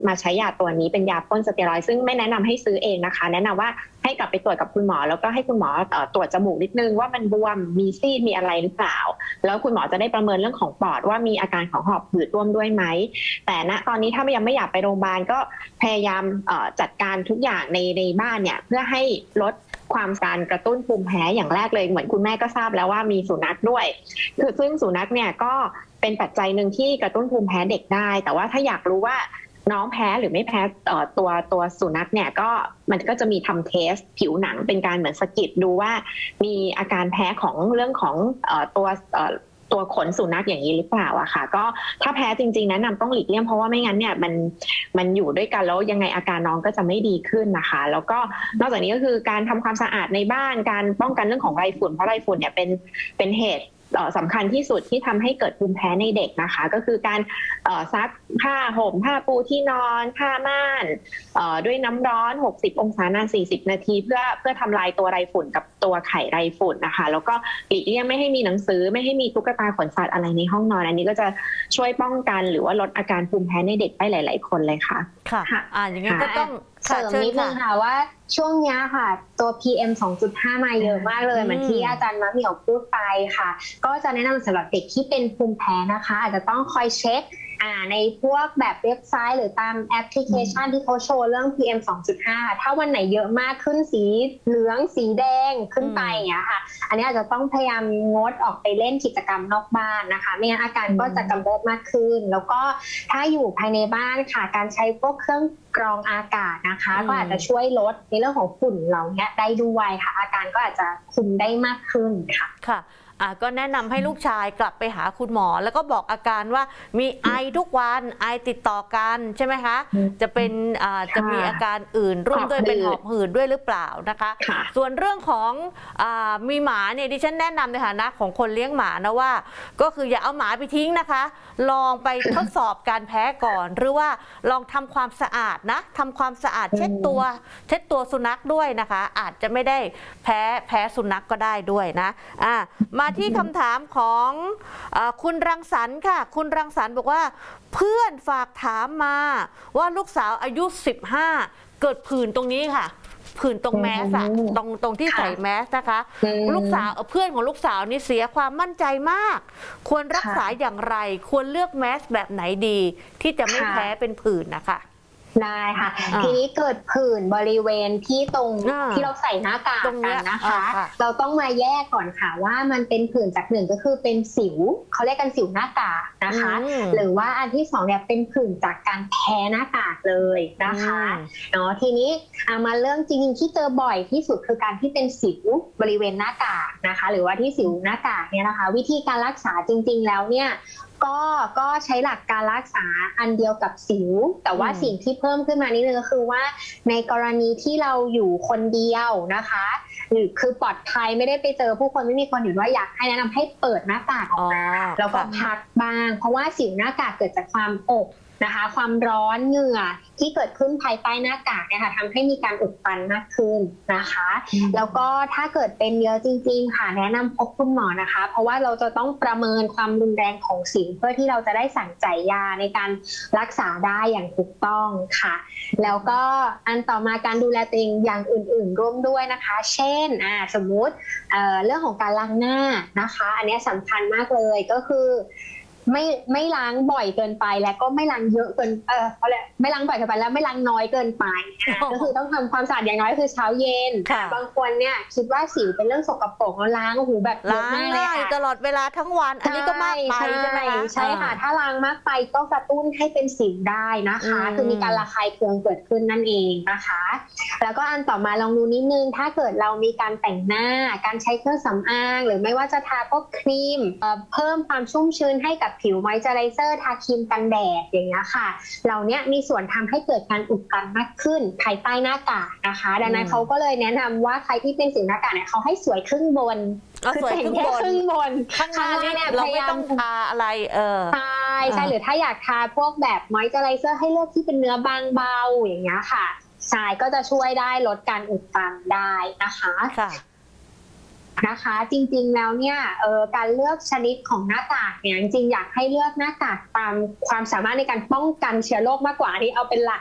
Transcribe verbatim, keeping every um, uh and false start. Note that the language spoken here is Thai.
มาใช้ยาตัวนี้เป็นยาพ่นสเตียรอยด์ซึ่งไม่แนะนำให้ซื้อเองนะคะแนะนำว่าให้กลับไปตรวจกับคุณหมอแล้วก็ให้คุณหมอตรวจจมูกนิดนึงว่ามันบวมมีซีดมีอะไรหรือเปล่าแล้วคุณหมอจะได้ประเมินเรื่องของปอดว่ามีอาการของหอบหืดร่วมด้วยไหมแต่ณตอนนี้ถ้ายังไม่อยากไปโรงพยาบาลก็พยายามจัดการทุกอย่างในในบ้านเนี่ยเพื่อให้ลดความการกระตุ้นภูมิแพ้อย่างแรกเลยเหมือนคุณแม่ก็ทราบแล้วว่ามีสุนัขด้วยคือซึ่งสุนัขเนี่ยก็เป็นปัจจัยหนึ่งที่กระตุ้นภูมิแพ้เด็กได้แต่ว่าถ้าอยากรู้ว่าน้องแพ้หรือไม่แพ้ตัวตัวสุนัขเนี่ยก็มันก็จะมีทำเทสผิวหนังเป็นการเหมือนสกิดดูว่ามีอาการแพ้ของเรื่องของตัวตัวขนสุนัขอย่างนี้หรือเปล่าอะค่ะก็ถ้าแพ้จริงๆแนะนำต้องหลีกเลี่ยงเพราะว่าไม่งั้นเนี่ยมันมันอยู่ด้วยกันแล้วยังไงอาการน้องก็จะไม่ดีขึ้นนะคะแล้วก็นอกจากนี้ก็คือการทำความสะอาดในบ้านการป้องกันเรื่องของไรฝุ่นเพราะไรฝุ่นเนี่ยเป็นเป็นเหตุสำคัญที่สุดที่ทำให้เกิดภูมิแพ้ในเด็กนะคะก็คือการซักผ้าห่มผ้าปูที่นอนผ้าม่านด้วยน้ำร้อนหกสิบองศานานสี่สิบนาทีเพื่อเพื่อทำลายตัวไรฝุ่นกับตัวไข่ไรฝุ่นนะคะแล้วก็หลีกเลี่ยงไม่ให้มีหนังสือไม่ให้มีตุ๊กตาขนสัตว์อะไรในห้องนอนอันนี้ก็จะช่วยป้องกันหรือว่าลดอาการภูมิแพ้ในเด็กได้หลายๆคนเลยค่ะค่ะอ่าอย่างงี้ก็ต้องเสริมนิดนึงค่ะว่าช่วงนี้ค่ะตัว พี เอ็ม สองจุดห้า มาเยอะมากเลยเหมือนที่อาจารย์มะเหมี่ยวพูดไปค่ะก็จะแนะนำสำหรับเด็กที่เป็นภูมิแพ้นะคะอาจจะต้องคอยเช็คอ่าในพวกแบบเว็บไซต์หรือตามแอปพลิเคชันที่เขาโชว์เรื่อง พี เอ็ม สองจุดห้า ถ้าวันไหนเยอะมากขึ้นสีเหลืองสีแดงขึ้นไปอย่างเงี้ยค่ะอันนี้อาจจะต้องพยายามงดออกไปเล่นกิจกรรมนอกบ้านนะคะไม่งั้นอาการก็จะกำเริบมากขึ้นแล้วก็ถ้าอยู่ภายในบ้านค่ะการใช้พวกเครื่องกรองอากาศนะคะก็อาจจะช่วยลดในเรื่องของฝุ่นเหล่านี้ได้ด้วยค่ะอาการก็อาจจะคุมได้มากขึ้นค่ะค่ะอ่ะก็แนะนำให้ลูกชายกลับไปหาคุณหมอแล้วก็บอกอาการว่ามีไอทุกวันไอติดต่อกันใช่ไหมคะจะเป็นอ่าจะมีอาการอื่นร่วมด้วยเป็นหอบหืดด้วยหรือเปล่านะคะส่วนเรื่องของอ่ามีหมาเนี่ยดิฉันแนะนำในฐานะของคนเลี้ยงหมานะว่าก็คืออย่าเอาหมาไปทิ้งนะคะลองไปทดสอบการแพ้ก่อนหรือว่าลองทำความสะอาดนะทำความสะอาดเช็ดตัวเช็ดตัวสุนัขด้วยนะคะอาจจะไม่ได้แพ้แพ้สุนัขก็ได้ด้วยนะอ่ามาที่คำถามของเอ่อคุณรังสรรค์ค่ะคุณรังสรรค์บอกว่าเพื่อนฝากถามมาว่าลูกสาวอายุสิบห้าเกิดผื่นตรงนี้ค่ะผื่นตรงแมสอะตรงตรงที่ใส่แมสนะคะลูกสาวเพื่อนของลูกสาวนี่เสียความมั่นใจมากควรรักษาอย่างไรควรเลือกแมสแบบไหนดีที่จะไม่แพ้เป็นผื่นนะคะได้ค่ะทีนี้เกิดผื่นบริเวณที่ตรงที่เราใส่หน้ากากกันนะคะเราต้องมาแยกก่อนค่ะว่ามันเป็นผื่นจากหนึ่งก็คือเป็นสิวเขาเรียกกันสิวหน้ากากนะคะหรือว่าอันที่สองเนี่ยเป็นผื่นจากการแพ้หน้ากากเลยนะคะเนาะทีนี้เอามาเรื่องจริงๆที่เจอบ่อยที่สุดคือการที่เป็นสิวบริเวณหน้ากากนะคะหรือว่าที่สิวหน้ากากเนี่ยนะคะวิธีการรักษาจริงๆแล้วเนี่ยก็ก็ใช้หลักการรักษาอันเดียวกับสิวแต่ว่าสิ่งที่เพิ่มขึ้นมานิดนึงก็คือว่าในกรณีที่เราอยู่คนเดียวนะคะหรือคือปลอดภัยไม่ได้ไปเจอผู้คนไม่มีคนอยู่ว่าอยากให้แนะนำให้เปิดหน้ากากออกมาแล้วก็พักบ้างเพราะว่าสิวหน้ากากเกิดจากความอบนะคะความร้อนเหงื่อที่เกิดขึ้นภายใต้หน้ากากเนี่ยค่ะทำให้มีการอุดตันมากขึ้นนะคะแล้วก็ถ้าเกิดเป็นเยอะจริงๆค่ะแนะนำพบคุณหมอนะคะเพราะว่าเราจะต้องประเมินความรุนแรงของสิวเพื่อที่เราจะได้สั่งจ่ายยาในการรักษาได้อย่างถูกต้องค่ะแล้วก็อันต่อมาการดูแลตัวเองอย่างอื่นๆร่วมด้วยนะคะเช่นอ่าสมมุติเอ่อเรื่องของการล้างหน้านะคะอันนี้สำคัญมากเลยก็คือไม่ไม่ล้างบ่อยเกินไปและก็ไม่ล้างเยอะเกินเออเขาเลยไม่ล้างบ่อยเกินไปแล้วไม่ล้างน้อยเกินไปก็คือต้องทำความสะอาดอย่างน้อยคือเช้าเย็นบางคนเนี่ยคิดว่าสิวเป็นเรื่องสกปรกแล้วล้างโอ้โหแบบล้างง่ายตลอดเวลาทั้งวันอันนี้ก็มากไปใช่ไหมคะใช่ค่ะถ้าล้างมากไปก็กระตุ้นให้เป็นสิวได้นะคะคือมีการระคายเคืองเกิดขึ้นนั่นเองนะคะแล้วก็อันต่อมาลองดูนิดนึงถ้าเกิดเรามีการแต่งหน้าการใช้เครื่องสำอางหรือไม่ว่าจะทาพวกครีมเพิ่มความชุ่มชื้นให้กับผิวมอยเจอไรเซอร์ทาครีมกันแดดอย่างเงี้ยค่ะเหล่านี้มีส่วนทำให้เกิดการอุดตันมากขึ้นภายใต้หน้ากากนะคะดังนั้นเขาก็เลยแนะนำว่าใครที่เป็นสิวหน้ากากเนี่ยเขาให้สวยครึ่งบนคือแต่งแค่ครึ่งบนข้างหน้าเนี่ยเราไม่ต้องทาอะไรเออใช่ใช่หรือถ้าอยากทาพวกแบบมอยเจอไรเซอร์ให้เลือกที่เป็นเนื้อบางเบาอย่างเงี้ยค่ะใช่ก็จะช่วยได้ลดการอุดตันได้นะคะนะคะ จริงๆแล้วเนี่ยเอ่อการเลือกชนิดของหน้ากากเนี่ยจริงๆอยากให้เลือกหน้ากากตามความสามารถในการป้องกันเชื้อโรคมากกว่าที่เอาเป็นหลัก